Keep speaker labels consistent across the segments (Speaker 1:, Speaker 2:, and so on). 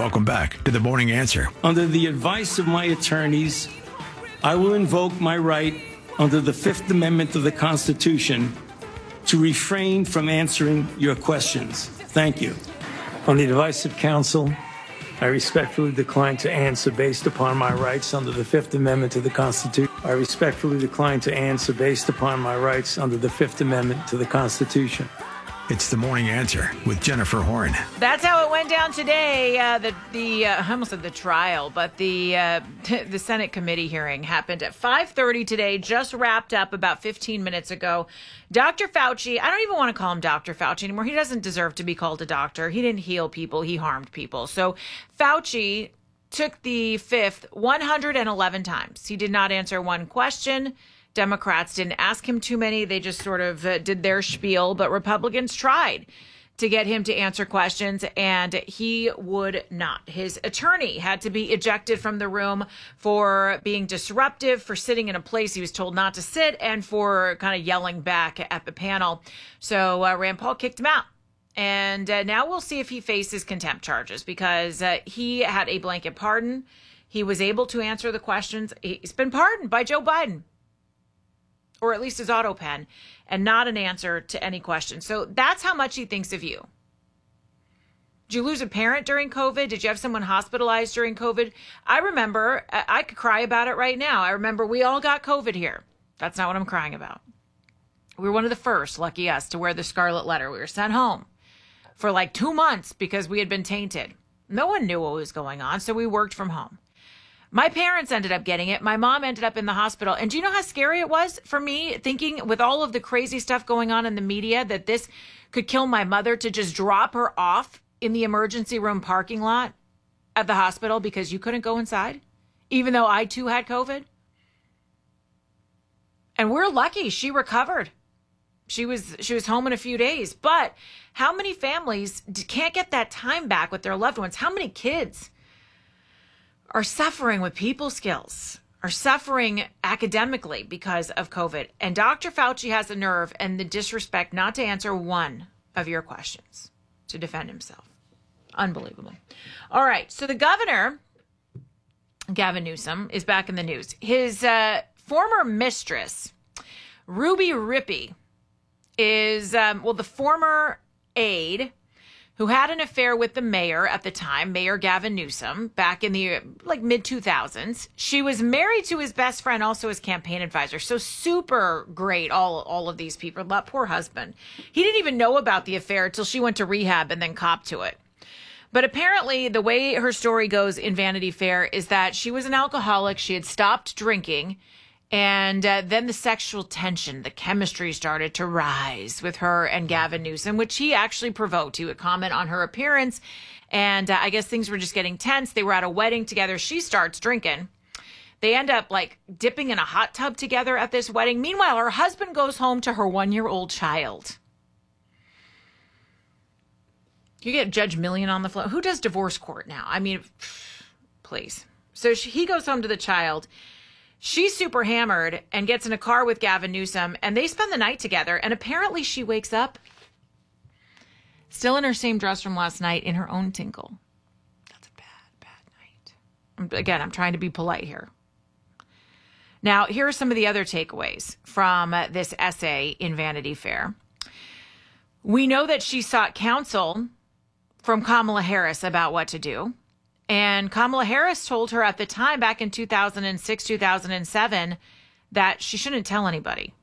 Speaker 1: Welcome back to The Morning Answer.
Speaker 2: Under the advice of my attorneys, I will invoke my right under the Fifth Amendment of the Constitution to refrain from answering your questions. Thank you. On the advice of counsel, I respectfully decline to answer based upon my rights under the Fifth Amendment to the Constitution. I respectfully decline to answer based upon my rights under the Fifth Amendment to the Constitution.
Speaker 1: It's The Morning Answer with Jennifer Horn.
Speaker 3: That's how it went down today. I almost said the trial, but the Senate committee hearing happened at 5:30 today, just wrapped up about 15 minutes ago. Dr. Fauci, I don't even want to call him Dr. Fauci anymore. He doesn't deserve to be called a doctor. He didn't heal people. He harmed people. So Fauci took the fifth 111 times. He did not answer one question. Democrats didn't ask him too many. They just sort of did their spiel, but Republicans tried to get him to answer questions, and he would not. His attorney had to be ejected from the room for being disruptive, for sitting in a place he was told not to sit, and for kind of yelling back at the panel. So Rand Paul kicked him out. And now we'll see if he faces contempt charges, because he had a blanket pardon. He was able to answer the questions. He's been pardoned by Joe Biden, or at least his auto pen, and not an answer to any question. So that's how much he thinks of you. Did you lose a parent during COVID? Did you have someone hospitalized during COVID? I remember, I could cry about it right now. I remember we all got COVID here. That's not what I'm crying about. We were one of the first, lucky us, to wear the scarlet letter. We were sent home for like 2 months because we had been tainted. No one knew what was going on, so we worked from home. My parents ended up getting it. My mom ended up in the hospital. And do you know how scary it was for me, thinking with all of the crazy stuff going on in the media, that this could kill my mother, to just drop her off in the emergency room parking lot at the hospital because you couldn't go inside, even though I too had COVID? And we're lucky she recovered. She was home in a few days. But how many families can't get that time back with their loved ones? How many kids are suffering with people skills, are suffering academically because of COVID? And Dr. Fauci has the nerve and the disrespect not to answer one of your questions, to defend himself. Unbelievable. All right. So the governor, Gavin Newsom, is back in the news. His former mistress, Ruby Rippey, is, the former aide who had an affair with the mayor at the time, Mayor Gavin Newsom, back in the mid-2000s. She was married to his best friend, also his campaign advisor. So super great, all of these people. That poor husband. He didn't even know about the affair until she went to rehab and then copped to it. But apparently the way her story goes in Vanity Fair is that she was an alcoholic. She had stopped drinking. And then the sexual tension, the chemistry started to rise with her and Gavin Newsom, which he actually provoked. He would comment on her appearance. And I guess things were just getting tense. They were at a wedding together. She starts drinking. They end up dipping in a hot tub together at this wedding. Meanwhile, her husband goes home to her 1-year-old child. You get Judge Million on the floor. Who does divorce court now? I mean, please. So he goes home to the child. She's super hammered and gets in a car with Gavin Newsom, and they spend the night together. And apparently she wakes up still in her same dress from last night in her own tinkle. That's a bad night. Again, I'm trying to be polite here. Now, here are some of the other takeaways from this essay in Vanity Fair. We know that she sought counsel from Kamala Harris about what to do. And Kamala Harris told her at the time, back in 2006, 2007, that she shouldn't tell anybody.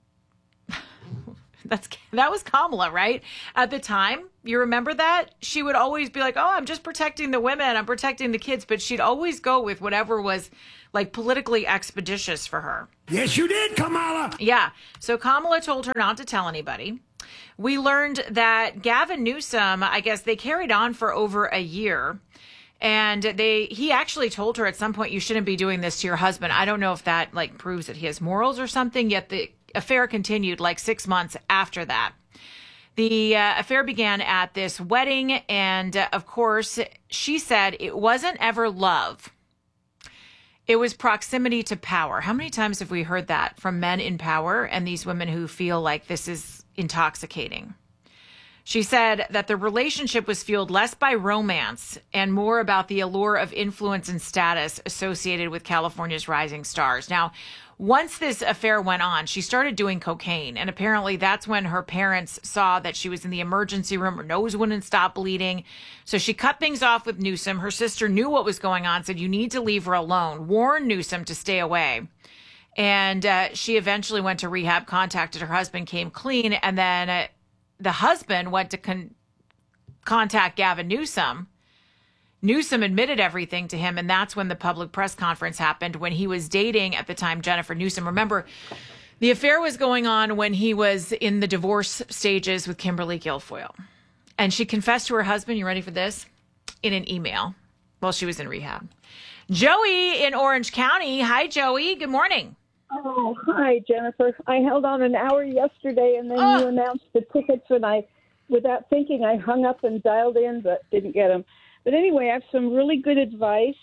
Speaker 3: That was Kamala, right? At the time, you remember that? She would always be like, oh, I'm just protecting the women, I'm protecting the kids. But she'd always go with whatever was politically expeditious for her.
Speaker 1: Yes, you did, Kamala.
Speaker 3: Yeah. So Kamala told her not to tell anybody. We learned that Gavin Newsom, I guess they carried on for over a year. And he actually told her at some point, you shouldn't be doing this to your husband. I don't know if that proves that he has morals or something, yet the affair continued 6 months after that. The affair began at this wedding. And of course, she said it wasn't ever love. It was proximity to power. How many times have we heard that from men in power and these women who feel like this is intoxicating? She said that the relationship was fueled less by romance and more about the allure of influence and status associated with California's rising stars. Now, once this affair went on, she started doing cocaine. And apparently that's when her parents saw that she was in the emergency room. Her nose wouldn't stop bleeding. So she cut things off with Newsom. Her sister knew what was going on, said, you need to leave her alone, warned Newsom to stay away. And she eventually went to rehab, contacted her husband, came clean. And then the husband went to contact Gavin Newsom. Newsom admitted everything to him, and that's when the public press conference happened, when he was dating, at the time, Jennifer Newsom. Remember, the affair was going on when he was in the divorce stages with Kimberly Guilfoyle. And she confessed to her husband, you ready for this? In an email while she was in rehab. Joey in Orange County. Hi, Joey. Good morning.
Speaker 4: Oh, hi, Jennifer. I held on an hour yesterday, and then you announced the tickets, and without thinking, I hung up and dialed in, but didn't get them. But anyway, I have some really good advice.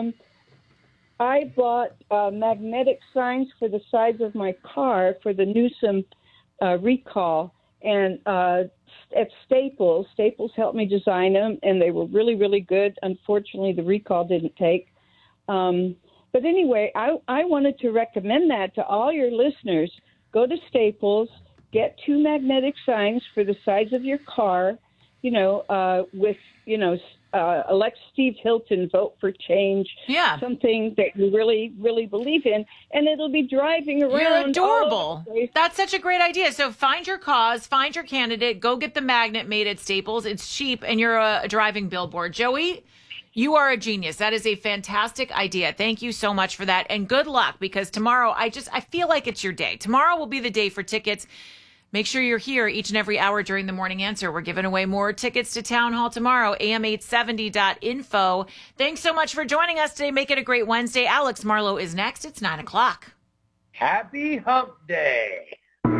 Speaker 4: I bought magnetic signs for the sides of my car for the Newsom recall, and at Staples. Staples helped me design them, and they were really, really good. Unfortunately, the recall didn't take. But anyway, I wanted to recommend that to all your listeners. Go to Staples, get 2 magnetic signs for the sides of your car, with, elect Steve Hilton, vote for change.
Speaker 3: Yeah.
Speaker 4: Something that you really, really believe in. And it'll be driving around.
Speaker 3: You're adorable. That's such a great idea. So find your cause, find your candidate, go get the magnet made at Staples. It's cheap, and you're a driving billboard. Joey, you are a genius. That is a fantastic idea. Thank you so much for that. And good luck, because tomorrow, I feel like it's your day. Tomorrow will be the day for tickets. Make sure you're here each and every hour during the Morning Answer. We're giving away more tickets to Town Hall tomorrow, am870.info. Thanks so much for joining us today. Make it a great Wednesday. Alex Marlowe is next. It's 9 o'clock.
Speaker 5: Happy Hump Day.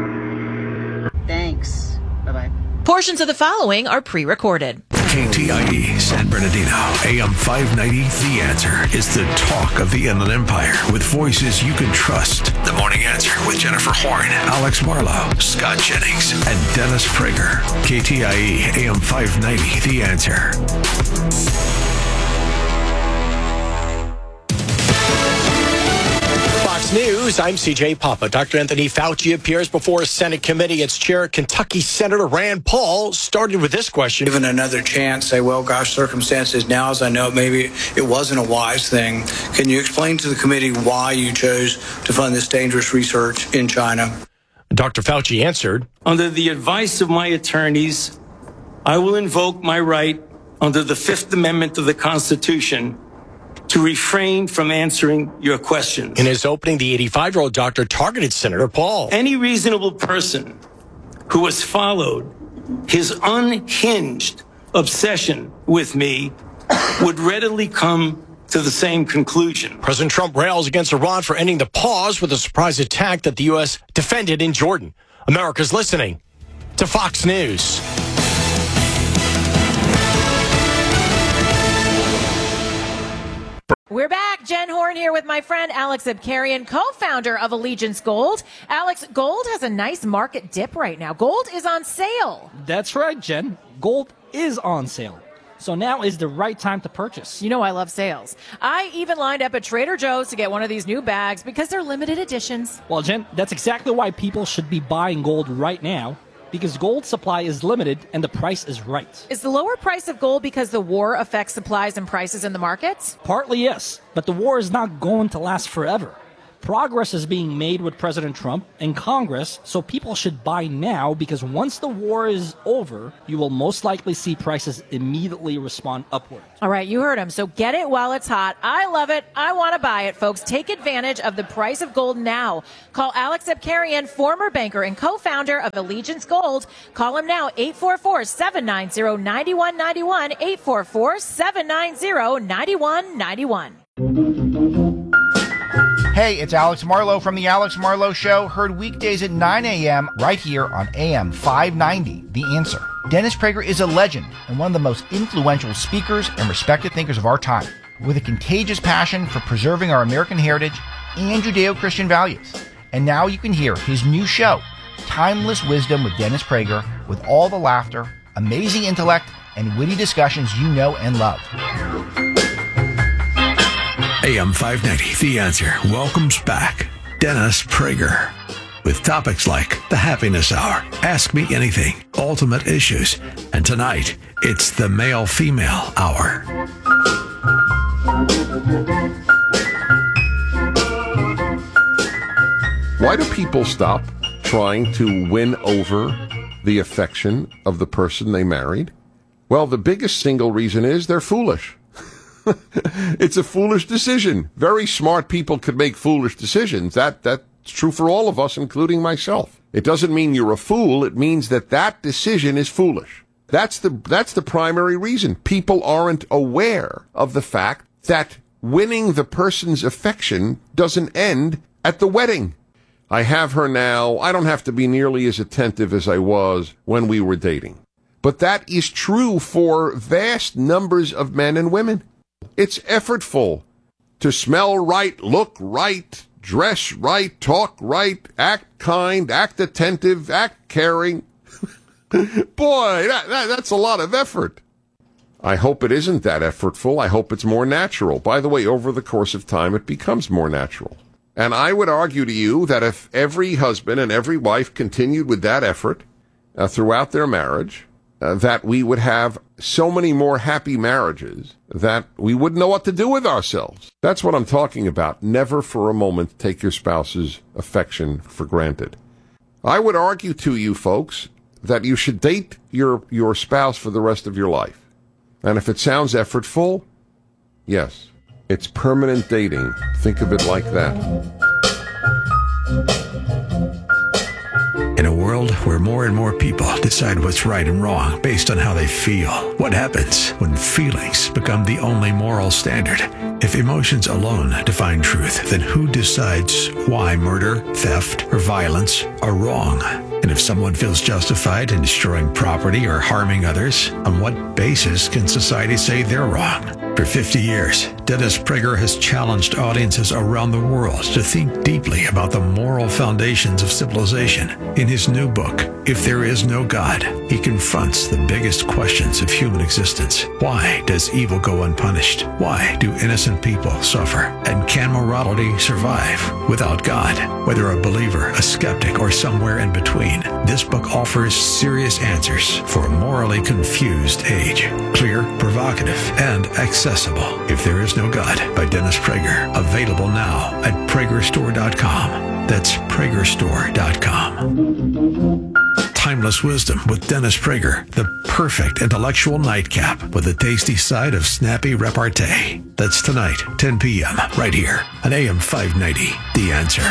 Speaker 6: Thanks. Bye-bye.
Speaker 3: Portions of the following are pre-recorded.
Speaker 1: KTIE San Bernardino, AM 590. The Answer is the talk of the Inland Empire with voices you can trust. The Morning Answer with Jennifer Horn, Alex Marlowe, Scott Jennings, and Dennis Prager. KTIE AM 590. The Answer.
Speaker 7: News, I'm CJ Papa. Dr. Anthony Fauci appears before a Senate committee. Its chair, Kentucky Senator Rand Paul, started with this question.
Speaker 8: Given another chance, say, well, gosh, circumstances now, as I know, maybe it wasn't a wise thing. Can you explain to the committee why you chose to fund this dangerous research in China?
Speaker 7: Dr. Fauci answered,
Speaker 2: Under the advice of my attorneys, I will invoke my right under the Fifth Amendment of the Constitution to refrain from answering your questions.
Speaker 7: In his opening, the 85-year-old doctor targeted Senator Paul.
Speaker 2: Any reasonable person who has followed his unhinged obsession with me would readily come to the same conclusion.
Speaker 7: President Trump rails against Iran for ending the pause with a surprise attack that the U.S. defended in Jordan. America's listening to Fox News.
Speaker 3: We're back. Jen Horn here with my friend Alex Abkarian, co-founder of Allegiance Gold. Alex, gold has a nice market dip right now. Gold is on sale.
Speaker 9: That's right, Jen. Gold is on sale. So now is the right time to purchase.
Speaker 3: You know I love sales. I even lined up at Trader Joe's to get one of these new bags because they're limited editions.
Speaker 9: Well, Jen, that's exactly why people should be buying gold right now. Because gold supply is limited and the price is right.
Speaker 3: Is the lower price of gold because the war affects supplies and prices in the markets?
Speaker 9: Partly, yes. But the war is not going to last forever. Progress is being made with President Trump and Congress, so people should buy now because once the war is over, you will most likely see prices immediately respond upward.
Speaker 3: All right, you heard him. So get it while it's hot. I love it. I want to buy it, folks. Take advantage of the price of gold now. Call Alex Abkarian, former banker and co-founder of Allegiance Gold. Call him now, 844-790-9191, 844-790-9191.
Speaker 10: Hey, it's Alex Marlowe from The Alex Marlowe Show, heard weekdays at 9 a.m. right here on AM 590, The Answer. Dennis Prager is a legend and one of the most influential speakers and respected thinkers of our time, with a contagious passion for preserving our American heritage and Judeo-Christian values. And now you can hear his new show, Timeless Wisdom with Dennis Prager, with all the laughter, Amazing intellect and witty discussions you know and love.
Speaker 1: AM 590, The Answer, welcomes back Dennis Prager with topics like the Happiness Hour, Ask Me Anything, Ultimate Issues, and tonight it's the Male-Female Hour.
Speaker 6: Why do people stop trying to win over the affection of the person they married? Well, the biggest single reason is they're foolish. It's a foolish decision. Very smart people could make foolish decisions. That's true for all of us, including myself. It doesn't mean you're a fool. It means that decision is foolish. That's the primary reason. People aren't aware of the fact that winning the person's affection doesn't end at the wedding. I have her now. I don't have to be nearly as attentive as I was when we were dating. But that is true for vast numbers of men and women. It's effortful to smell right, look right, dress right, talk right, act kind, act attentive, act caring. Boy, that's a lot of effort. I hope it isn't that effortful. I hope it's more natural. By the way, over the course of time, it becomes more natural. And I would argue to you that if every husband and every wife continued with that effort throughout their marriage, that we would have so many more happy marriages that we wouldn't know what to do with ourselves. That's what I'm talking about. Never for a moment take your spouse's affection for granted. I would argue to you folks that you should date your spouse for the rest of your life. And if it sounds effortful, yes, it's permanent dating. Think of it like that.
Speaker 1: In a world where more and more people decide what's right and wrong based on how they feel, what happens when feelings become the only moral standard? If emotions alone define truth, then who decides why murder, theft, or violence are wrong? And if someone feels justified in destroying property or harming others, on what basis can society say they're wrong? For 50 years, Dennis Prager has challenged audiences around the world to think deeply about the moral foundations of civilization. In his new book, If There Is No God, he confronts the biggest questions of human existence. Why does evil go unpunished? Why do innocent people suffer? And can morality survive without God? Whether a believer, a skeptic, or somewhere in between, this book offers serious answers for a morally confused age. Clear, provocative, and accessible. If There Is No God by Dennis Prager. Available now at PragerStore.com. That's PragerStore.com. Timeless Wisdom with Dennis Prager. The perfect intellectual nightcap with a tasty side of snappy repartee. That's tonight, 10 p.m. right here on AM 590. The Answer.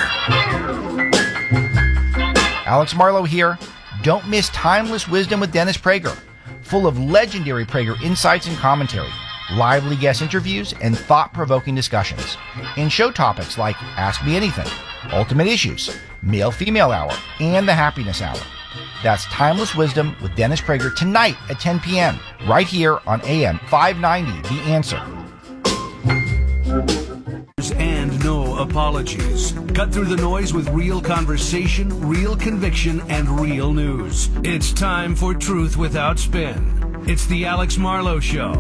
Speaker 10: Alex Marlow here. Don't miss Timeless Wisdom with Dennis Prager. Full of legendary Prager insights and commentary, lively guest interviews, and thought-provoking discussions. And show topics like Ask Me Anything, Ultimate Issues, Male-Female Hour, and the Happiness Hour. That's Timeless Wisdom with Dennis Prager tonight at 10 p.m. right here on AM 590, The Answer.
Speaker 11: And no apologies. Cut through the noise with real conversation, real conviction, and real news. It's time for Truth Without Spin. It's the Alex Marlow Show.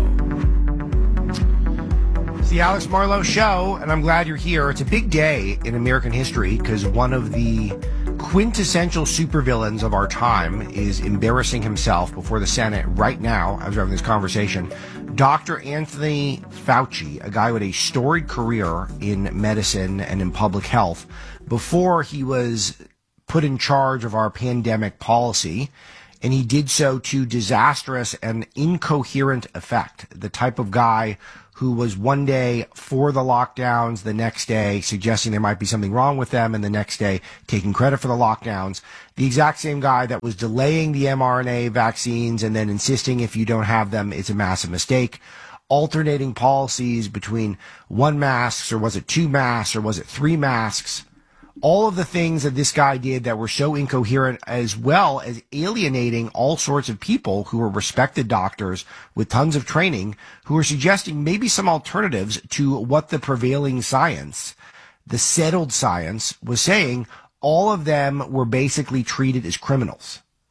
Speaker 10: It's the Alex Marlow Show, and I'm glad you're here. It's a big day in American history because one of the quintessential supervillains of our time is embarrassing himself before the Senate right now, as we're having this conversation. Dr. Anthony Fauci, a guy with a storied career in medicine and in public health, before he was put in charge of our pandemic policy, and he did so to disastrous and incoherent effect. The type of guy who was one day for the lockdowns, the next day suggesting there might be something wrong with them, and the next day taking credit for the lockdowns. The exact same guy that was delaying the mRNA vaccines and then insisting if you don't have them, it's a massive mistake. Alternating policies between 1 mask, or was it 2 masks, or was it 3 masks? All of the things that this guy did that were so incoherent, as well as alienating all sorts of people who were respected doctors with tons of training, who were suggesting maybe some alternatives to what the prevailing science, the settled science, was saying. All of them were basically treated as criminals.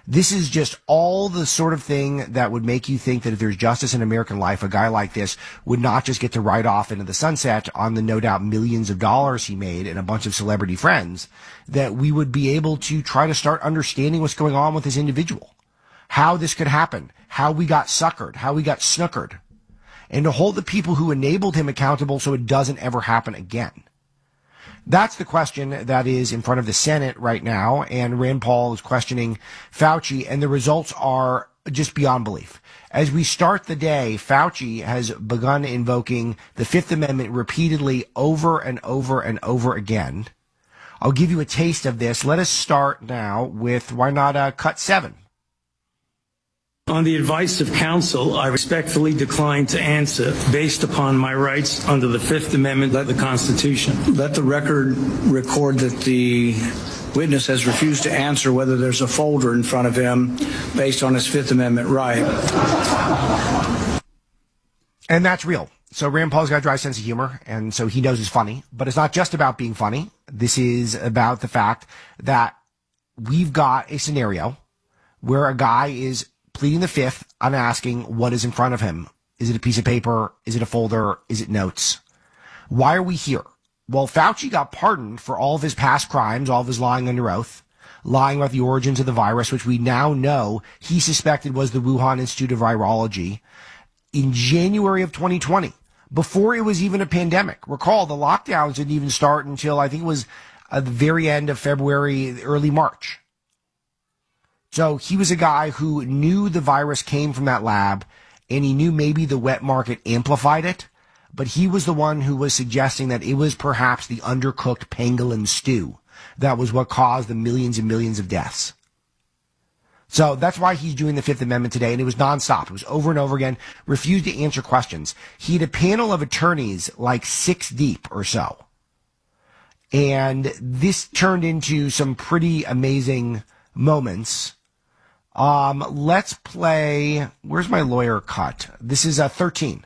Speaker 12: This is just all the sort of thing that would make you think that if there's justice in American life, a guy like this would not just get to ride off into the sunset on the no doubt millions of dollars he made and a bunch of celebrity friends, that we would be able to try to start understanding what's going on with this individual, how this could happen, how we got suckered, how we got snookered, and to hold the people who enabled him accountable so it doesn't ever happen again. That's the question that is in front of the Senate right now, and Rand Paul is questioning Fauci, and the results are just beyond belief. As we start the day, Fauci has begun invoking the Fifth Amendment repeatedly over and over and over again. I'll give you a taste of this. Let us start now with, why not cut 7?
Speaker 2: On the advice of counsel, I respectfully decline to answer based upon my rights under the Fifth Amendment of the Constitution.
Speaker 8: Let the record record that the witness has refused to answer whether there's a folder in front of him based on his Fifth Amendment right.
Speaker 12: And that's real. So Rand Paul's got a dry sense of humor, and so he knows it's funny. But it's not just about being funny. This is about the fact that we've got a scenario where a guy is pleading the Fifth on asking what is in front of him. Is it a piece of paper? Is it a folder? Is it notes? Why are we here? Well, Fauci got pardoned for all of his past crimes, all of his lying under oath, lying about the origins of the virus, which we now know he suspected was the Wuhan Institute of Virology, in January of 2020, before it was even a pandemic. Recall, the lockdowns didn't even start until I think it was at the very end of February, early March. So he was a guy who knew the virus came from that lab, and he knew maybe the wet market amplified it, but he was the one who was suggesting that it was perhaps the undercooked pangolin stew that was what caused the millions and millions of deaths. So that's why he's doing the Fifth Amendment today, and it was nonstop. It was over and over again, refused to answer questions. He had a panel of attorneys like 6 deep or so. And this turned into some pretty amazing moments. Let's play, where's my lawyer cut? This is 13.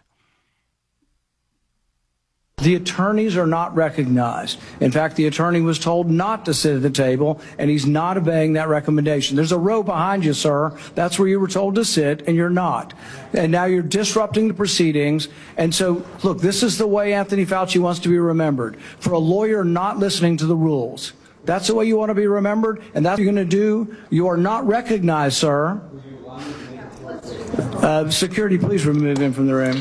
Speaker 13: The attorneys are not recognized. In fact, the attorney was told not to sit at the table, and he's not obeying that recommendation. There's a row behind you, sir. That's where you were told to sit, and you're not. And now you're disrupting the proceedings. And so, look, this is the way Anthony Fauci wants to be remembered. For a lawyer not listening to the rules. That's the way you want to be remembered, and that's what you're going to do. You are not recognized, sir. Security, please remove him from the room.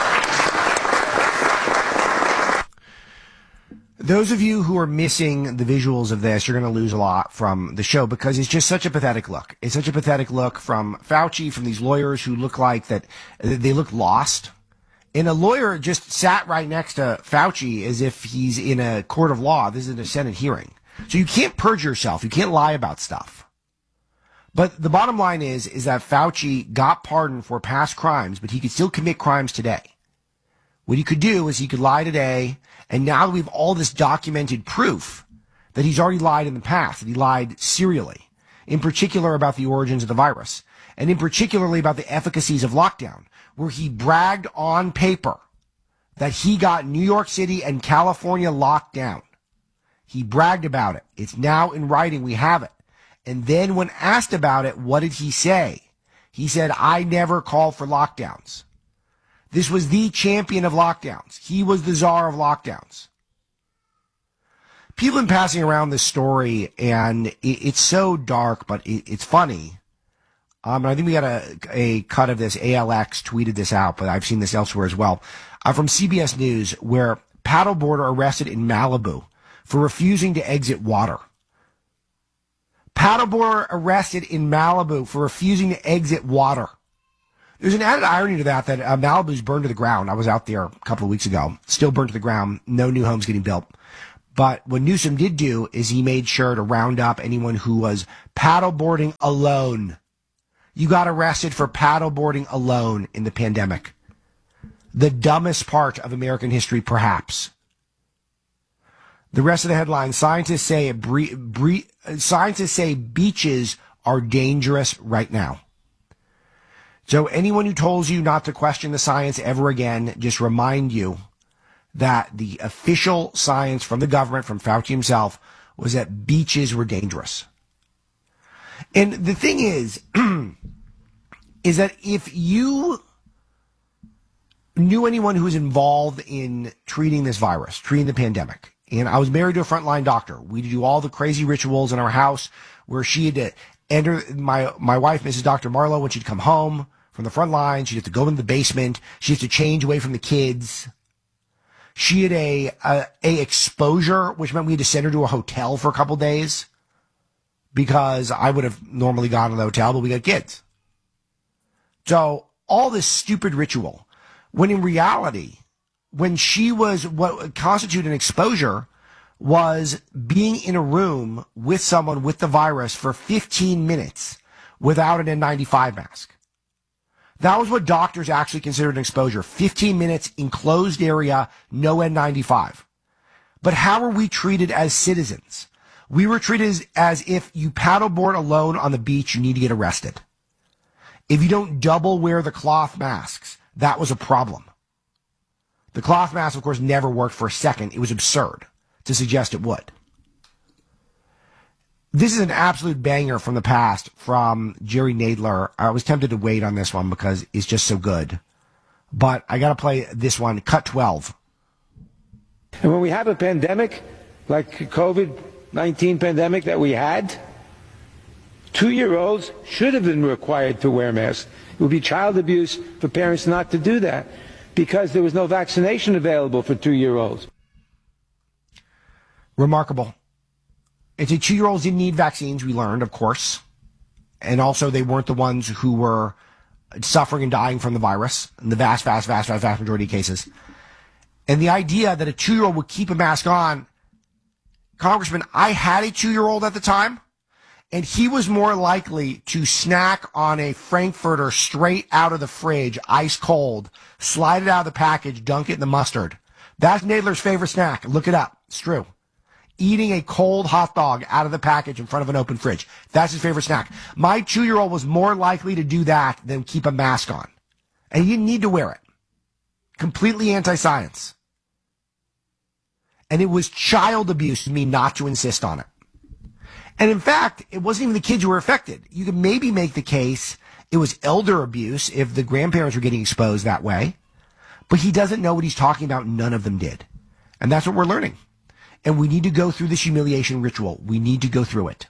Speaker 12: Those of you who are missing the visuals of this, you're going to lose a lot from the show because it's just such a pathetic look. It's such a pathetic look from Fauci, from these lawyers who look like that they look lost. And a lawyer just sat right next to Fauci as if he's in a court of law. This is a Senate hearing. So you can't perjure yourself. You can't lie about stuff. But the bottom line is that Fauci got pardoned for past crimes, but he could still commit crimes today. What he could do is he could lie today, and now that we have all this documented proof that he's already lied in the past, that he lied serially, in particular about the origins of the virus, and in particularly about the efficacies of lockdown, where he bragged on paper that he got New York City and California locked down. He bragged about it. It's now in writing. We have it. And then when asked about it, what did he say? He said, I never called for lockdowns. This was the champion of lockdowns. He was the czar of lockdowns. People have been passing around this story, and it's so dark, but it's funny. And I think we got a cut of this. ALX tweeted this out, but I've seen this elsewhere as well. From CBS News, where paddleboarder arrested in Malibu for refusing to exit water. Paddleboarder arrested in Malibu for refusing to exit water. There's an added irony to that Malibu's burned to the ground. I was out there a couple of weeks ago. Still burned to the ground. No new homes getting built. But what Newsom did do is he made sure to round up anyone who was paddleboarding alone. You got arrested for paddleboarding alone in the pandemic. The dumbest part of American history, perhaps. The rest of the headline, scientists say beaches are dangerous right now. So anyone who tells you not to question the science ever again, just remind you that the official science from the government, from Fauci himself, was that beaches were dangerous. And the thing is that if you knew anyone who was involved in treating this virus, treating the pandemic, and I was married to a frontline doctor, we do all the crazy rituals in our house where she had to enter, my wife, Mrs. Dr. Marlowe, when she'd come home from the front line, she'd have to go into the basement, she'd have to change away from the kids. She had a exposure, which meant we had to send her to a hotel for a couple days because I would have normally gone to the hotel, but we got kids. So all this stupid ritual, when in reality, when she was, what constituted an exposure was being in a room with someone with the virus for 15 minutes without an N95 mask. That was what doctors actually considered an exposure. 15 minutes, enclosed area, no N95. But how were we treated as citizens? We were treated as if you paddleboard alone on the beach, you need to get arrested. If you don't double wear the cloth masks, that was a problem. The cloth mask, of course, never worked for a second. It was absurd to suggest it would. This is an absolute banger from the past from Jerry Nadler. I was tempted to wait on this one because it's just so good. But I got to play this one, cut 12.
Speaker 14: And when we have a pandemic, like COVID-19 pandemic that we had, 2-year-olds should have been required to wear masks. It would be child abuse for parents not to do that because there was no vaccination available for 2-year-olds.
Speaker 12: Remarkable. It's a 2-year-olds didn't need vaccines, we learned, of course. And also they weren't the ones who were suffering and dying from the virus in the vast majority of cases. And the idea that a 2-year-old would keep a mask on, Congressman, I had a 2-year-old at the time, and he was more likely to snack on a Frankfurter straight out of the fridge, ice cold, slide it out of the package, dunk it in the mustard. That's Nadler's favorite snack. Look it up. It's true. Eating a cold hot dog out of the package in front of an open fridge. That's his favorite snack. My 2-year-old was more likely to do that than keep a mask on. And he didn't need to wear it. Completely anti-science. And it was child abuse to me not to insist on it. And in fact, it wasn't even the kids who were affected. You could maybe make the case it was elder abuse if the grandparents were getting exposed that way. But he doesn't know what he's talking about. None of them did. And that's what we're learning. And we need to go through this humiliation ritual. We need to go through it.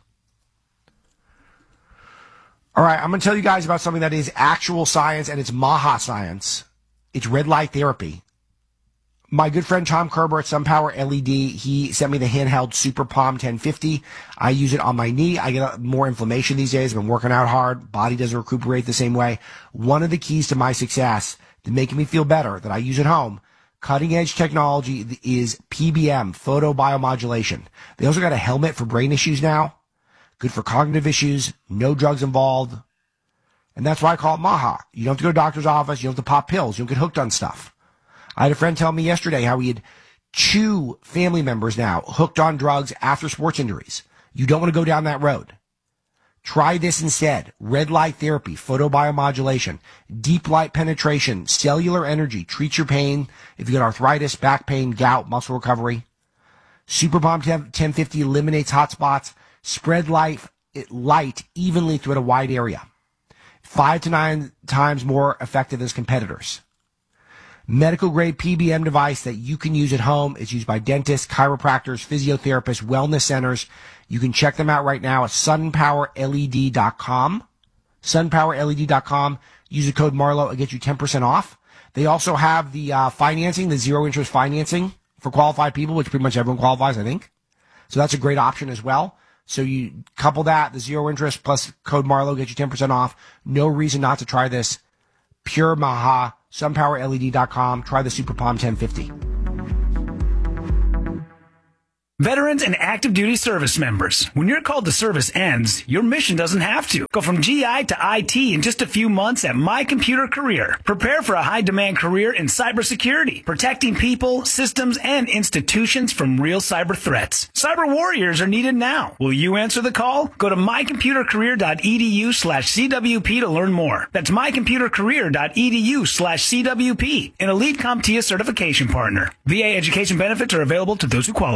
Speaker 12: All right, I'm going to tell you guys about something that is actual science, and it's Maha science. It's red light therapy. My good friend Tom Kerber at SunPower LED, he sent me the handheld Super Palm 1050. I use it on my knee. I get more inflammation these days. I've been working out hard. Body doesn't recuperate the same way. One of the keys to my success, to making me feel better, that I use at home, cutting-edge technology is PBM, photobiomodulation. They also got a helmet for brain issues now. Good for cognitive issues. No drugs involved. And that's why I call it Maha. You don't have to go to a doctor's office. You don't have to pop pills. You don't get hooked on stuff. I had a friend tell me yesterday how he had 2 family members now hooked on drugs after sports injuries. You don't want to go down that road. Try this instead. Red light therapy, photobiomodulation, deep light penetration, cellular energy, treats your pain. If you got arthritis, back pain, gout, muscle recovery. Super Palm 1050 eliminates hot spots. Spread light evenly throughout a wide area. 5 to 9 times more effective as competitors. Medical grade PBM device that you can use at home. It's used by dentists, chiropractors, physiotherapists, wellness centers. You can check them out right now at sunpowerled.com. Sunpowerled.com. Use the code Marlowe. It'll get you 10% off. They also have the financing, the zero interest financing for qualified people, which pretty much everyone qualifies, I think. So that's a great option as well. So you couple that, the zero interest plus code Marlowe get you 10% off. No reason not to try this. Pure Maha. SunPowerLED.com. Try the Super Palm 1050.
Speaker 15: Veterans and active duty service members, when your call to service ends, your mission doesn't have to. Go from GI to IT in just a few months at My Computer Career. Prepare for a high-demand career in cybersecurity, protecting people, systems, and institutions from real cyber threats. Cyber warriors are needed now. Will you answer the call? Go to mycomputercareer.edu/CWP to learn more. That's mycomputercareer.edu/CWP, an elite CompTIA certification partner. VA education benefits are available to those who qualify.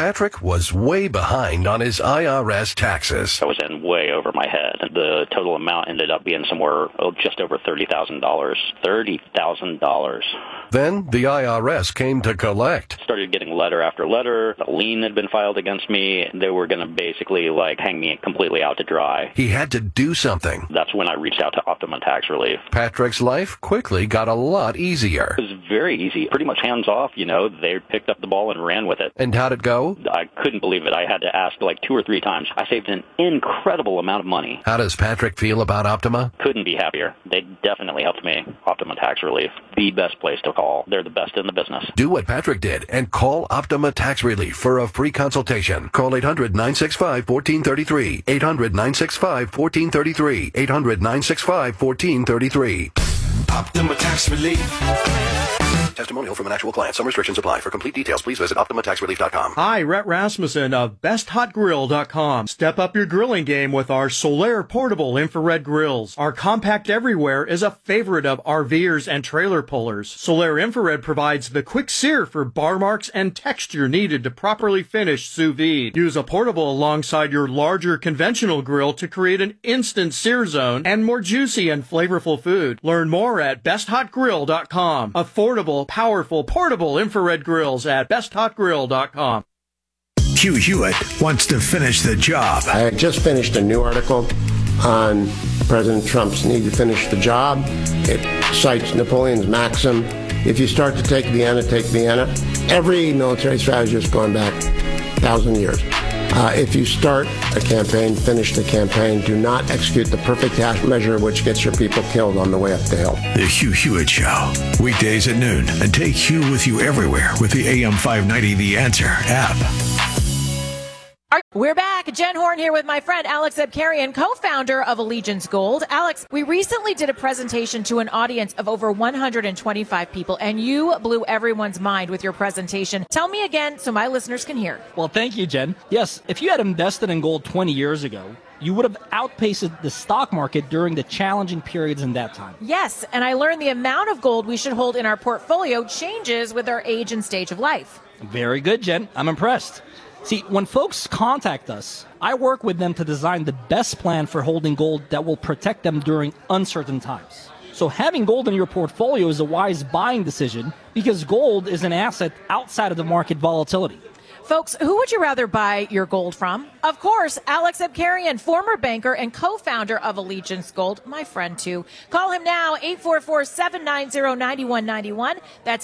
Speaker 1: Patrick was way behind on his IRS taxes.
Speaker 16: I was in way over my head. The total amount ended up being somewhere just over $30,000. $30,000.
Speaker 1: Then the IRS came to collect.
Speaker 16: Started getting letter after letter. A lien had been filed against me. They were going to basically hang me completely out to dry.
Speaker 1: He had to do something.
Speaker 16: That's when I reached out to Optima Tax Relief.
Speaker 1: Patrick's life quickly got a lot easier.
Speaker 16: It was very easy. Pretty much hands off, They picked up the ball and ran with it.
Speaker 1: And how'd it go?
Speaker 16: I couldn't believe it. I had to ask 2 or 3 times. I saved an incredible amount of money.
Speaker 1: How does Patrick feel about Optima?
Speaker 16: Couldn't be happier. They definitely helped me. Optima Tax Relief. The best place to call. They're the best in the business.
Speaker 1: Do what Patrick did and call Optima Tax Relief for a free consultation. Call 800-965-1433. 800-965-1433. 800-965-1433.
Speaker 11: Optima Tax Relief.
Speaker 1: Testimonial from an actual client. Some restrictions apply. For complete details, please visit OptimaTaxRelief.com.
Speaker 17: Hi, Rhett Rasmussen of BestHotGrill.com. Step up your grilling game with our Solaire portable infrared grills. Our compact everywhere is a favorite of RVers and trailer pullers. Solaire infrared provides the quick sear for bar marks and texture needed to properly finish sous vide. Use a portable alongside your larger conventional grill to create an instant sear zone and more juicy and flavorful food. Learn more at BestHotGrill.com. Affordable, powerful, portable infrared grills at BestHotGrill.com.
Speaker 1: Hugh Hewitt wants to finish the job.
Speaker 18: I just finished a new article on President Trump's need to finish the job. It cites Napoleon's maxim, if you start to take Vienna, take Vienna. Every military strategist going back 1,000 years. If you start a campaign, finish the campaign. Do not execute the perfect half measure which gets your people killed on the way up the hill.
Speaker 1: The Hugh Hewitt Show. Weekdays at noon. And take Hugh with you everywhere with the AM 590 The Answer app.
Speaker 3: We're back. Jen Horn here with my friend Alex Abkarian, co-founder of Allegiance Gold. Alex, we recently did a presentation to an audience of over 125 people, and you blew everyone's mind with your presentation. Tell me again so my listeners can hear.
Speaker 9: Well, thank you, Jen. Yes, if you had invested in gold 20 years ago, you would have outpaced the stock market during the challenging periods in that time.
Speaker 3: Yes, and I learned the amount of gold we should hold in our portfolio changes with our age and stage of life.
Speaker 9: Very good, Jen. I'm impressed. See, when folks contact us, I work with them to design the best plan for holding gold that will protect them during uncertain times. So having gold in your portfolio is a wise buying decision because gold is an asset outside of the market volatility.
Speaker 3: Folks, who would you rather buy your gold from? Of course, Alex Abkarian, former banker and co-founder of Allegiance Gold, my friend too. Call him now, 844-790-9191. That's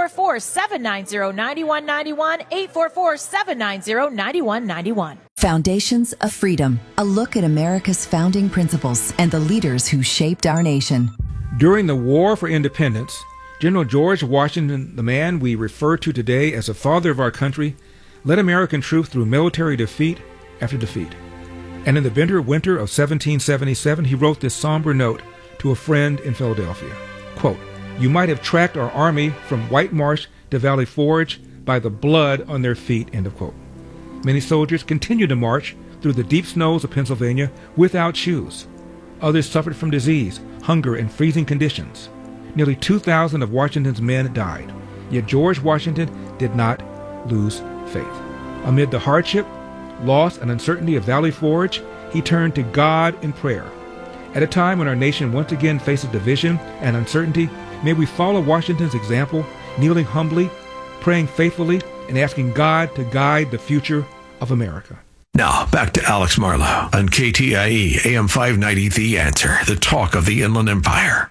Speaker 3: 844-790-9191, 844-790-9191.
Speaker 19: Foundations of Freedom, a look at America's founding principles and the leaders who shaped our nation.
Speaker 20: During the War for Independence, General George Washington, the man we refer to today as the father of our country, led American troops through military defeat after defeat. And in the bitter winter of 1777, he wrote this somber note to a friend in Philadelphia. Quote, "You might have tracked our army from White Marsh to Valley Forge by the blood on their feet," end of quote. Many soldiers continued to march through the deep snows of Pennsylvania without shoes. Others suffered from disease, hunger, and freezing conditions. Nearly 2,000 of Washington's men died. Yet George Washington did not lose faith. Amid the hardship, loss, and uncertainty of Valley Forge, he turned to God in prayer. At a time when our nation once again faces division and uncertainty, may we follow Washington's example, kneeling humbly, praying faithfully, and asking God to guide the future of America.
Speaker 1: Now, back to Alex Marlow on KTIE AM 590 The Answer, the talk of the Inland Empire.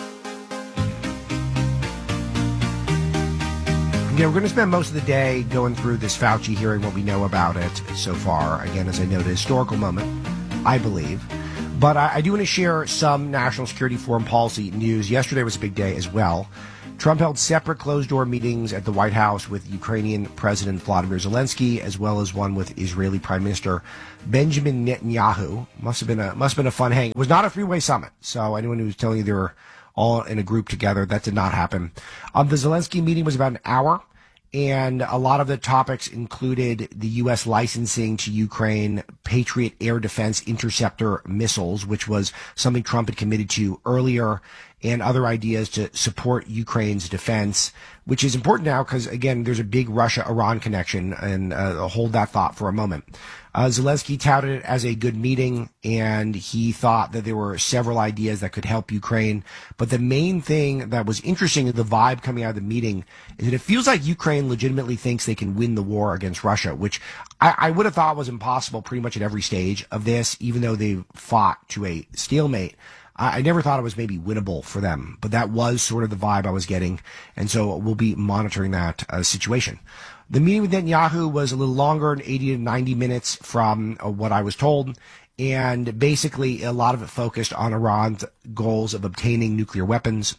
Speaker 12: Yeah, we're going to spend most of the day going through this Fauci hearing, what we know about it so far. Again, as I noted, a historical moment, I believe. But I do want to share some national security foreign policy news. Yesterday was a big day as well. Trump held separate closed-door meetings at the White House with Ukrainian President Vladimir Zelensky, as well as one with Israeli Prime Minister Benjamin Netanyahu. Must have been a fun hang. It was not a three-way summit, so anyone who was telling you they were all in a group together, that did not happen. The Zelensky meeting was about an hour, and a lot of the topics included the U.S. licensing to Ukraine Patriot air defense interceptor missiles, which was something Trump had committed to earlier and other ideas to support Ukraine's defense, which is important now because, again, there's a big Russia-Iran connection, and hold that thought for a moment. Zelensky touted it as a good meeting, and he thought that there were several ideas that could help Ukraine. But the main thing that was interesting in the vibe coming out of the meeting is that it feels like Ukraine legitimately thinks they can win the war against Russia, which I would have thought was impossible pretty much at every stage of this, even though they fought to a stalemate. I never thought it was maybe winnable for them, but that was sort of the vibe I was getting, and so we'll be monitoring that situation. The meeting with Netanyahu was a little longer, 80 to 90 minutes from what I was told, and basically a lot of it focused on Iran's goals of obtaining nuclear weapons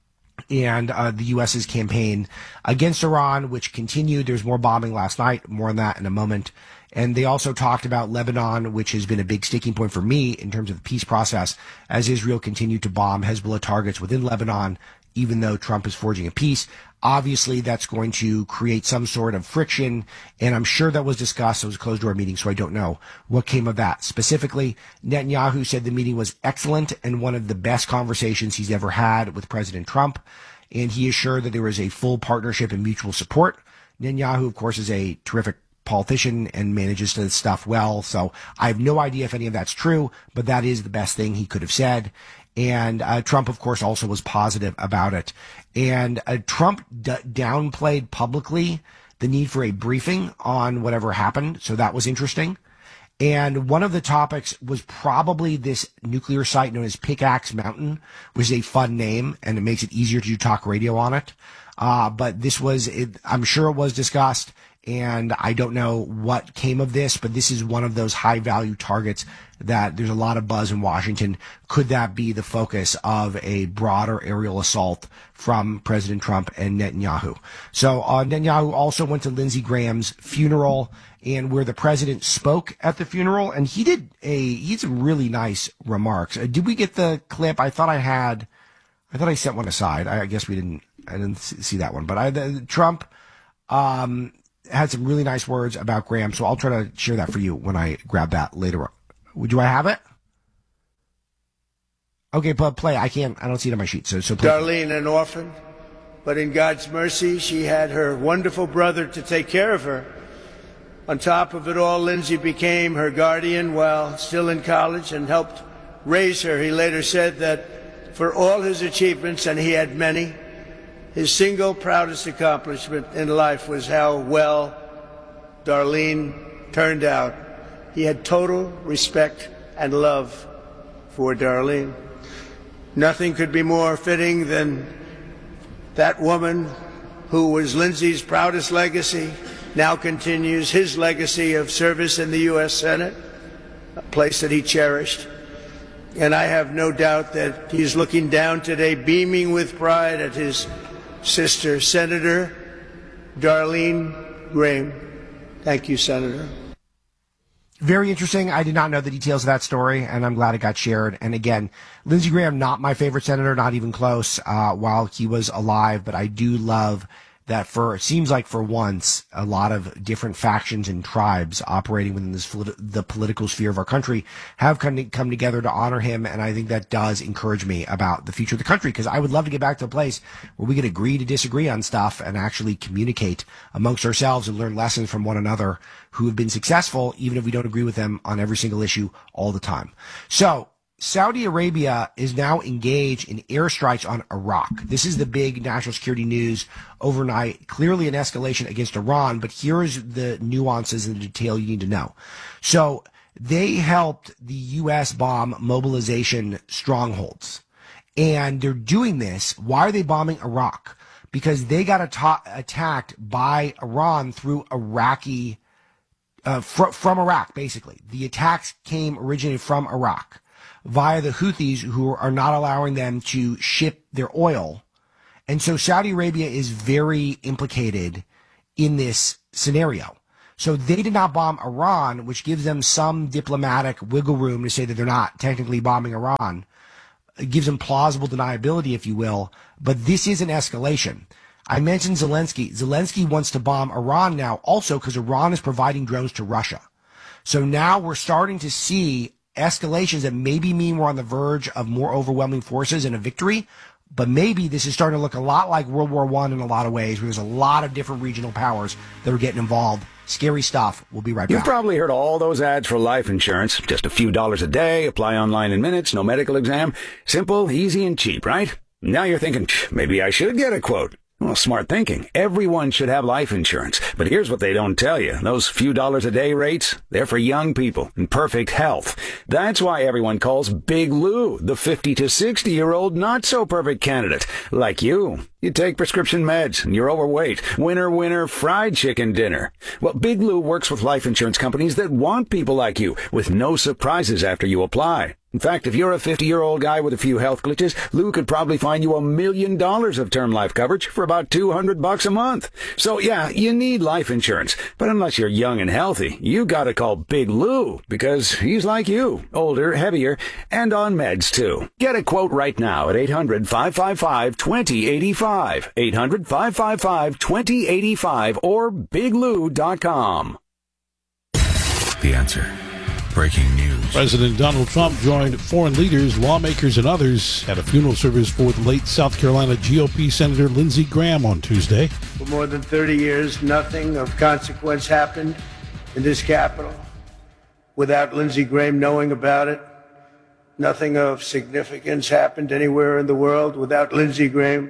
Speaker 12: and the U.S.'s campaign against Iran, which continued. There's more bombing last night, more on that in a moment. And they also talked about Lebanon, which has been a big sticking point for me in terms of the peace process, as Israel continued to bomb Hezbollah targets within Lebanon, even though Trump is forging a peace. Obviously, that's going to create some sort of friction, and I'm sure that was discussed. It was a closed-door meeting, so I don't know what came of that. Specifically, Netanyahu said the meeting was excellent and one of the best conversations he's ever had with President Trump, and he assured that there was a full partnership and mutual support. Netanyahu, of course, is a terrific politician and manages to stuff well, so I have no idea if any of that's true, but that is the best thing he could have said. And Trump, of course, also was positive about it. And Trump downplayed publicly the need for a briefing on whatever happened, so that was interesting. And one of the topics was probably this nuclear site known as Pickaxe Mountain, which is a fun name, and it makes it easier to do talk radio on it. But this was, I'm sure it was discussed, and I don't know what came of this, but this is one of those high-value targets that there's a lot of buzz in Washington. Could that be the focus of a broader aerial assault from President Trump and Netanyahu? So Netanyahu also went to Lindsey Graham's funeral, and where the president spoke at the funeral, and he had some really nice remarks. Did we get the clip? I thought I sent one aside. I guess I didn't see that one. But Trump had some really nice words about Graham, so I'll try to share that for you when I grab that later on. Do I have it? Okay, but play. I don't see it on my sheet, so play.
Speaker 21: Darlene, an orphan, but in God's mercy, she had her wonderful brother to take care of her. On top of it all, Lindsey became her guardian while still in college and helped raise her. He later said that for all his achievements, and he had many, his single proudest accomplishment in life was how well Darlene turned out. He had total respect and love for Darlene. Nothing could be more fitting than that woman who was Lindsey's proudest legacy now continues his legacy of service in the U.S. Senate, a place that he cherished. And I have no doubt that he's looking down today, beaming with pride at his sister, Senator Darlene Graham. Thank you, Senator.
Speaker 12: Very interesting. I did not know the details of that story, and I'm glad it got shared. And again, Lindsey Graham, not my favorite senator, not even close, while he was alive, but I do love that it seems like for once, a lot of different factions and tribes operating within the political sphere of our country have come together to honor him. And I think that does encourage me about the future of the country, because I would love to get back to a place where we could agree to disagree on stuff and actually communicate amongst ourselves and learn lessons from one another who have been successful, even if we don't agree with them on every single issue all the time. So Saudi Arabia is now engaged in airstrikes on Iraq. This is the big national security news overnight. Clearly an escalation against Iran, but here's the nuances and the detail you need to know. So they helped the U.S. bomb mobilization strongholds. And they're doing this. Why are they bombing Iraq? Because they got attacked by Iran through Iraqi, from Iraq, basically. The attacks originated from Iraq via the Houthis, who are not allowing them to ship their oil. And so Saudi Arabia is very implicated in this scenario. So they did not bomb Iran, which gives them some diplomatic wiggle room to say that they're not technically bombing Iran. It gives them plausible deniability, if you will. But this is an escalation. I mentioned Zelensky. Zelensky wants to bomb Iran now also because Iran is providing drones to Russia. So now we're starting to see escalations that maybe mean we're on the verge of more overwhelming forces and a victory, But maybe this is starting to look a lot like World War I in a lot of ways, where there's a lot of different regional powers that are getting involved. Scary stuff. We'll be right back.
Speaker 4: You've probably heard all those ads for life insurance. Just a few dollars a day, apply online in minutes, no medical exam. Simple, easy, and cheap, right? Now you're thinking, maybe I should get a quote. Well, smart thinking. Everyone should have life insurance. But here's what they don't tell you. Those few dollars a day rates, they're for young people in perfect health. That's why everyone calls Big Lou the 50 to 60-year-old not-so-perfect candidate. Like you. You take prescription meds, and you're overweight. Winner, fried chicken dinner. Well, Big Lou works with life insurance companies that want people like you, with no surprises after you apply. In fact, if you're a 50-year-old guy with a few health glitches, Lou could probably find you $1 million of term life coverage for about $200 a month. So yeah, you need life insurance. But unless you're young and healthy, you gotta call Big Lou, because he's like you, older, heavier, and on meds too. Get a quote right now at 800-555-2085. 800-555-2085 or biglou.com.
Speaker 1: The Answer. Breaking news.
Speaker 22: President Donald Trump joined foreign leaders, lawmakers, and others at a funeral service for the late South Carolina GOP Senator Lindsey Graham on Tuesday.
Speaker 21: For more than 30 years, nothing of consequence happened in this Capitol without Lindsey Graham knowing about it. Nothing of significance happened anywhere in the world without Lindsey Graham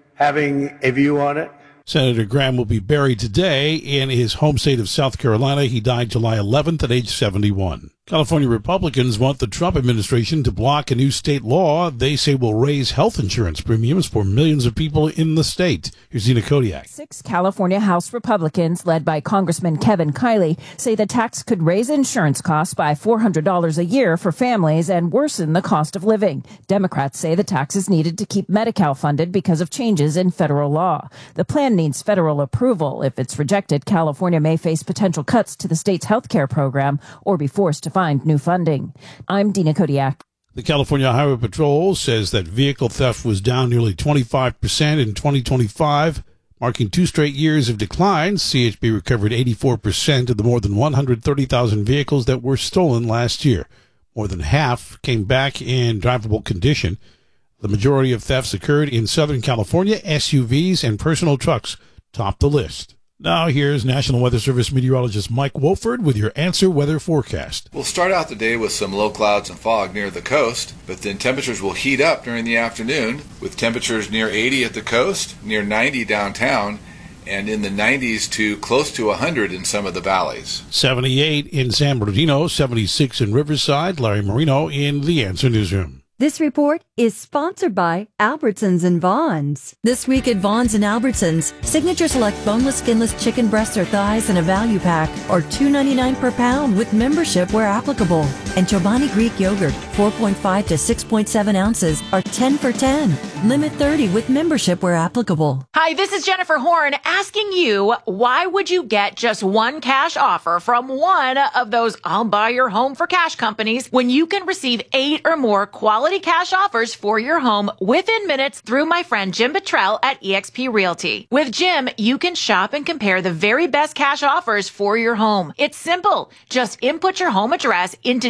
Speaker 21: having a view on it.
Speaker 22: Senator Graham will be buried today in his home state of South Carolina. He died July 11th at age 71. California Republicans want the Trump administration to block a new state law they say will raise health insurance premiums for millions of people in the state. Here's Zena Kodiak.
Speaker 23: 6 California House Republicans, led by Congressman Kevin Kiley, say the tax could raise insurance costs by $400 a year for families and worsen the cost of living. Democrats say the tax is needed to keep Medi-Cal funded because of changes in federal law. The plan needs federal approval. If it's rejected, California may face potential cuts to the state's health care program or be forced to find new funding. I'm Dina Kodiak.
Speaker 22: The California Highway Patrol says that vehicle theft was down nearly 25% in 2025, marking 2 straight years of declines. CHP recovered 84% of the more than 130,000 vehicles that were stolen last year. More than half came back in drivable condition. The majority of thefts occurred in Southern California. SUVs and personal trucks topped the list. Now here's National Weather Service meteorologist Mike Wolford with your Answer Weather forecast.
Speaker 24: We'll start out the day with some low clouds and fog near the coast, but then temperatures will heat up during the afternoon, with temperatures near 80 at the coast, near 90 downtown, and in the 90s to close to 100 in some of the valleys.
Speaker 22: 78 in San Bernardino, 76 in Riverside. Larry Marino in the Answer Newsroom.
Speaker 25: This report is sponsored by Albertsons and Vons. This week at Vons and Albertsons, Signature Select boneless, skinless chicken breasts or thighs in a value pack are $2.99 per pound with membership where applicable. And Chobani Greek yogurt, 4.5 to 6.7 ounces, are 10 for $10. Limit 30 with membership where applicable.
Speaker 3: Hi, this is Jennifer Horn asking you, why would you get just one cash offer from one of those I'll buy your home for cash companies when you can receive 8 or more quality cash offers for your home within minutes through my friend Jim Buttrell at eXp Realty. With Jim, you can shop and compare the very best cash offers for your home. It's simple. Just input your home address into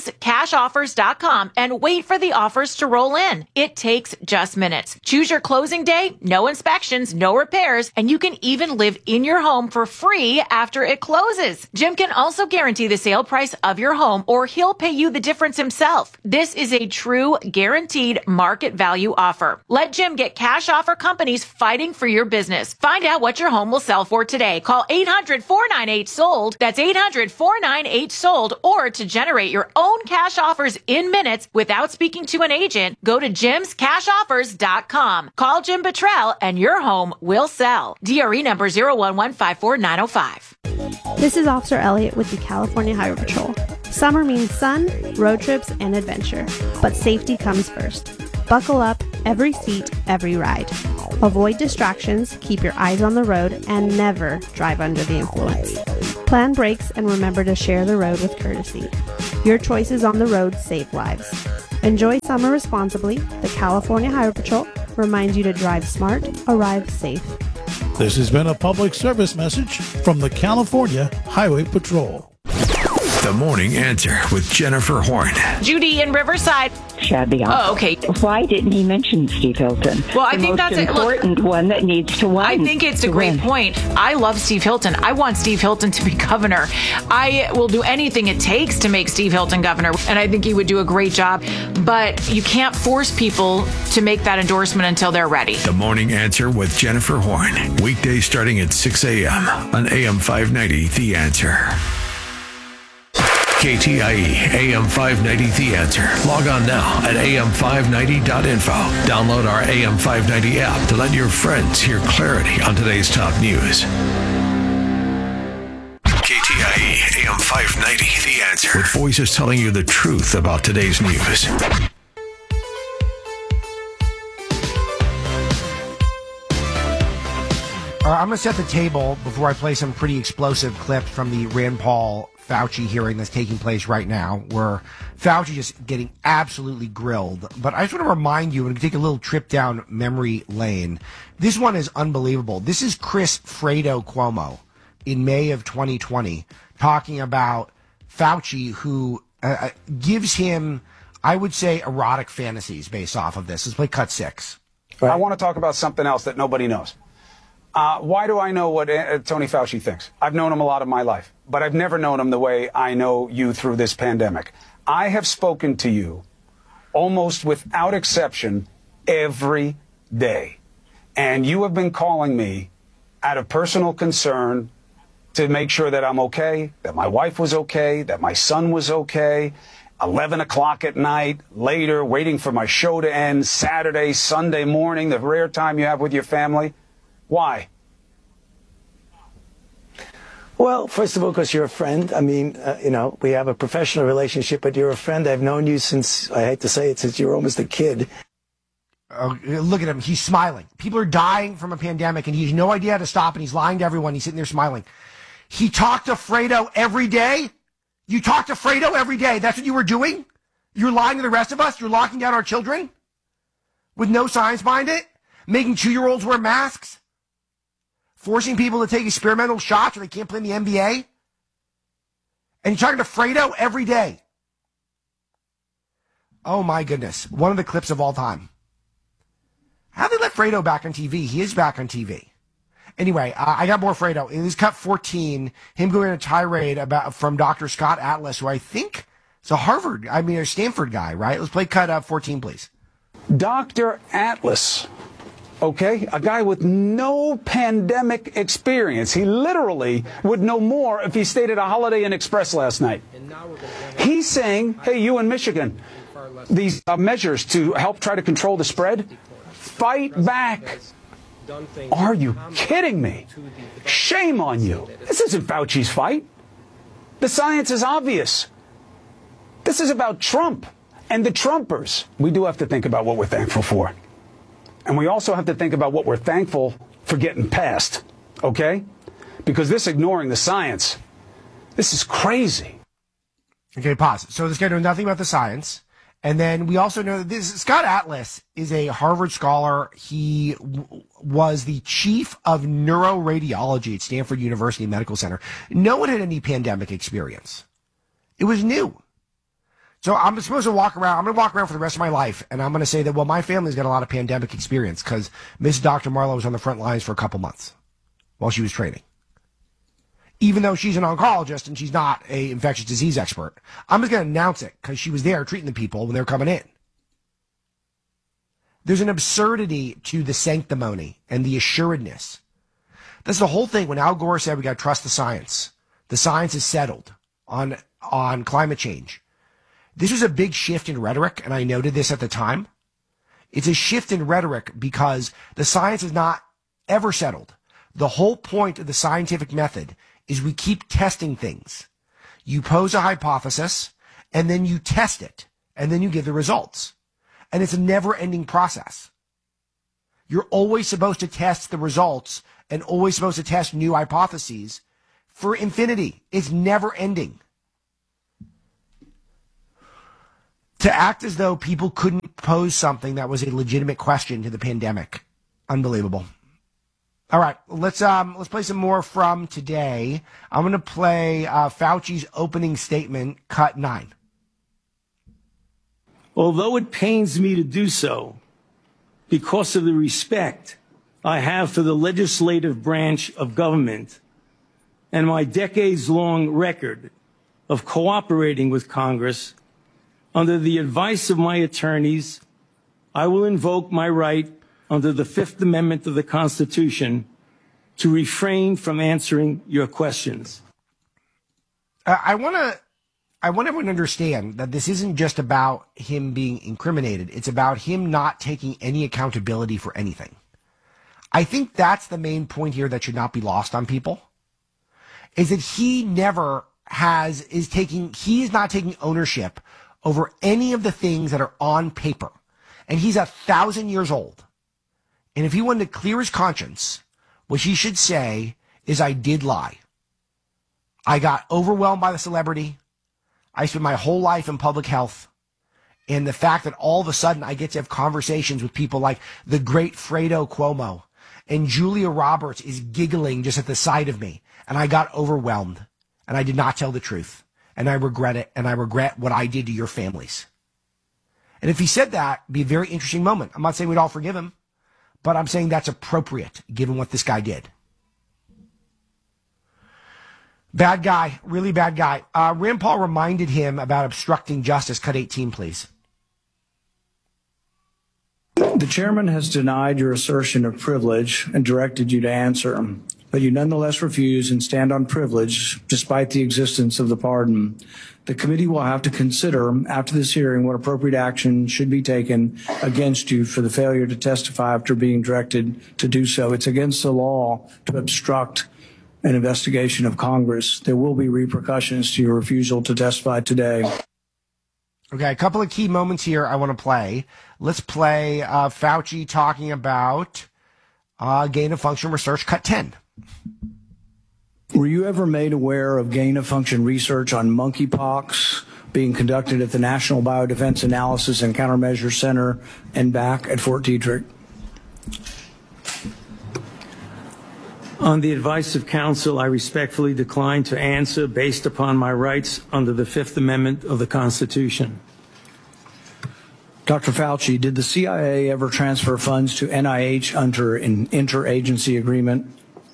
Speaker 3: jimscashoffers.com and wait for the offers to roll in. It takes just minutes. Choose your closing day, no inspections, no repairs, and you can even live in your home for free after it closes. Jim can also guarantee the sale price of your home, or he'll pay you the difference himself. This is a true guaranteed market value offer. Let Jim get cash offer companies fighting for your business. Find out what your home will sell for today. Call 800-498-SOLD. That's 800-498-SOLD. Or to generate your own cash offers in minutes without speaking to an agent, go to jimscashoffers.com. Call Jim Buttrell and your home will sell. DRE number 01154-905.
Speaker 26: This is Officer Elliott with the California Highway Patrol. Summer means sun, road trips, and adventure. But safety comes first. Buckle up, every seat, every ride. Avoid distractions, keep your eyes on the road, and never drive under the influence. Plan brakes and remember to share the road with courtesy. Your choices on the road save lives. Enjoy summer responsibly. The California Highway Patrol reminds you to drive smart, arrive safe.
Speaker 22: This has been a public service message from the California Highway Patrol.
Speaker 1: The Morning Answer with Jennifer Horn.
Speaker 3: Judy in Riverside.
Speaker 2: Shabby.
Speaker 3: Oh, okay.
Speaker 2: Why didn't he mention Steve Hilton?
Speaker 3: Well, I think that's
Speaker 2: the most important one that needs to win.
Speaker 3: I think it's a great point. I love Steve Hilton. I want Steve Hilton to be governor. I will do anything it takes to make Steve Hilton governor, and I think he would do a great job. But you can't force people to make that endorsement until they're ready.
Speaker 1: The Morning Answer with Jennifer Horn. Weekdays starting at 6 a.m. on AM 590, The Answer. KTIE AM 590 The Answer. Log on now at am590.info. Download our AM 590 app to let your friends hear clarity on today's top news. KTIE AM 590 The Answer. With voices telling you the truth about today's news.
Speaker 12: I'm going to set the table before I play some pretty explosive clips from the Rand Paul Fauci hearing that's taking place right now, where Fauci just getting absolutely grilled. But I just want to remind you and take a little trip down memory lane. This one is unbelievable. This is Chris Fredo Cuomo in May of 2020 talking about Fauci, who gives him, I would say, erotic fantasies based off of this. Let's play cut 6.
Speaker 5: Right. I want to talk about something else that nobody knows. Why do I know what Tony Fauci thinks? I've known him a lot of my life, but I've never known him the way I know you through this pandemic. I have spoken to you almost without exception every day. And you have been calling me out of personal concern to make sure that I'm okay, that my wife was okay, that my son was okay. 11 o'clock at night, later, waiting for my show to end, Saturday, Sunday morning, the rare time you have with your family. Why?
Speaker 6: Well, first of all, because you're a friend. I mean, we have a professional relationship, but you're a friend. I've known you since, I hate to say it, since you were almost a kid.
Speaker 12: Look at him. He's smiling. People are dying from a pandemic, and he has no idea how to stop, and he's lying to everyone. He's sitting there smiling. He talked to Fredo every day? You talked to Fredo every day? That's what you were doing? You're lying to the rest of us? You're locking down our children? With no science behind it? Making 2-year-olds wear masks? Forcing people to take experimental shots or they can't play in the NBA? And you're talking to Fredo every day. Oh my goodness. One of the clips of all time. How did they let Fredo back on TV? He is back on TV. Anyway, I got more Fredo. In this cut 14, him going on a tirade from Dr. Scott Atlas, who I think is a Stanford guy, right? Let's play cut 14, please.
Speaker 5: Dr. Atlas. Okay, a guy with no pandemic experience. He literally would know more if he stayed at a Holiday Inn Express last night. He's saying, hey, you in Michigan, these measures to help try to control the spread, fight back. Are you kidding me? Shame on you. This isn't Fauci's fight. The science is obvious. This is about Trump and the Trumpers. We do have to think about what we're thankful for. And we also have to think about what we're thankful for getting past, okay? Because this ignoring the science, this is crazy.
Speaker 12: Okay, pause. So this guy knows nothing about the science. And then we also know that Scott Atlas is a Harvard scholar. He was the chief of neuroradiology at Stanford University Medical Center. No one had any pandemic experience. It was new. So I'm supposed to walk around. I'm going to walk around for the rest of my life, and I'm going to say that, well, my family's got a lot of pandemic experience because Miss Dr. Marlowe was on the front lines for a couple months while she was training. Even though she's an oncologist and she's not an infectious disease expert. I'm just going to announce it because she was there treating the people when they were coming in. There's an absurdity to the sanctimony and the assuredness. That's the whole thing when Al Gore said we got to trust the science. The science is settled on climate change. This was a big shift in rhetoric, and I noted this at the time. It's a shift in rhetoric because the science is not ever settled. The whole point of the scientific method is we keep testing things. You pose a hypothesis, and then you test it, and then you give the results. And it's a never-ending process. You're always supposed to test the results and always supposed to test new hypotheses for infinity. It's never-ending. To act as though people couldn't pose something that was a legitimate question to the pandemic. Unbelievable. All right, let's play some more from today. I'm going to play Fauci's opening statement, cut 9.
Speaker 7: Although it pains me to do so, because of the respect I have for the legislative branch of government and my decades-long record of cooperating with Congress, under the advice of my attorneys, I will invoke my right under the Fifth Amendment of the Constitution to refrain from answering your questions.
Speaker 12: I want everyone to understand that this isn't just about him being incriminated. It's about him not taking any accountability for anything. I think that's the main point here that should not be lost on people, is that he is not taking ownership over any of the things that are on paper. And he's 1,000 years old. And if he wanted to clear his conscience, what he should say is, I did lie. I got overwhelmed by the celebrity. I spent my whole life in public health. And the fact that all of a sudden I get to have conversations with people like the great Fredo Cuomo, and Julia Roberts is giggling just at the sight of me. And I got overwhelmed. And I did not tell the truth. And I regret it. And I regret what I did to your families. And if he said that, it'd be a very interesting moment. I'm not saying we'd all forgive him, but I'm saying that's appropriate given what this guy did. Bad guy, really bad guy. Rand Paul reminded him about obstructing justice. Cut 18, please.
Speaker 7: The chairman has denied your assertion of privilege and directed you to answer, but you nonetheless refuse and stand on privilege despite the existence of the pardon. The committee will have to consider after this hearing what appropriate action should be taken against you for the failure to testify after being directed to do so. It's against the law to obstruct an investigation of Congress. There will be repercussions to your refusal to testify today.
Speaker 12: Okay, a couple of key moments here I want to play. Let's play Fauci talking about gain-of-function research, cut 10.
Speaker 7: Were you ever made aware of gain-of-function research on monkeypox being conducted at the National Biodefense Analysis and Countermeasure Center and back at Fort Detrick? On the advice of counsel, I respectfully decline to answer based upon my rights under the Fifth Amendment of the Constitution. Dr. Fauci, did the CIA ever transfer funds to NIH under an interagency agreement?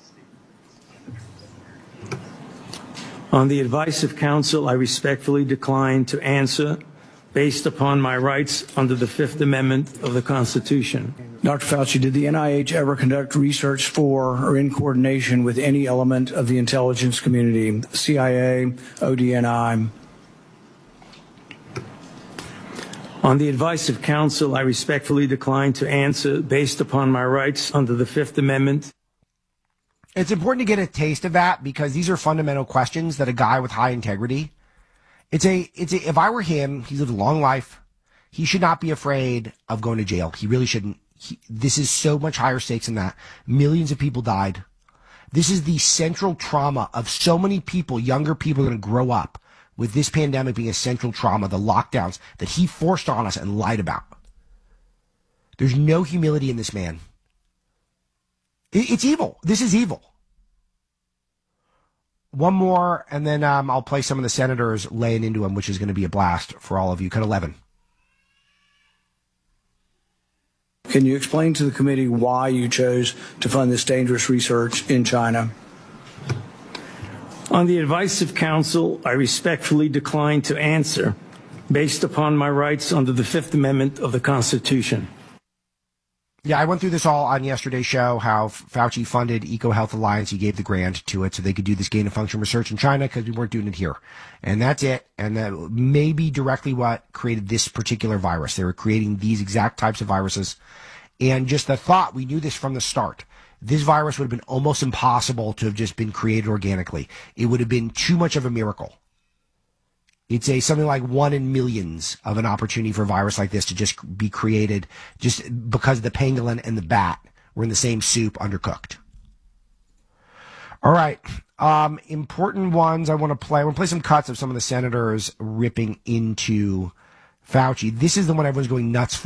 Speaker 7: On the advice of counsel, I respectfully decline to answer based upon my rights under the Fifth Amendment of the Constitution. Dr. Fauci, did the NIH ever conduct research for or in coordination with any element of the intelligence community, CIA, ODNI? On the advice of counsel, I respectfully decline to answer based upon my rights under the Fifth Amendment.
Speaker 12: It's important to get a taste of that because these are fundamental questions that a guy with high integrity, if I were him, he's lived a long life. He should not be afraid of going to jail. He really shouldn't. This is so much higher stakes than that. Millions of people died. This is the central trauma of so many people, younger people are going to grow up with this pandemic being a central trauma, the lockdowns that he forced on us and lied about. There's no humility in this man. It's evil. This is evil. One more, and then I'll play some of the senators laying into him, which is going to be a blast for all of you. Cut 11.
Speaker 7: Can you explain to the committee why you chose to fund this dangerous research in China? On the advice of counsel, I respectfully decline to answer based upon my rights under the Fifth Amendment of the Constitution.
Speaker 12: Yeah, I went through this all on yesterday's show, how Fauci funded EcoHealth Alliance. He gave the grant to it so they could do this gain-of-function research in China because we weren't doing it here. And that's it. And that may be directly what created this particular virus. They were creating these exact types of viruses. And just the thought, we knew this from the start. This virus would have been almost impossible to have just been created organically. It would have been too much of a miracle. It's something like 1 in millions of an opportunity for a virus like this to just be created just because the pangolin and the bat were in the same soup undercooked. All right. Important ones I want to play. I want to play some cuts of some of the senators ripping into Fauci. This is the one everyone's going nuts for.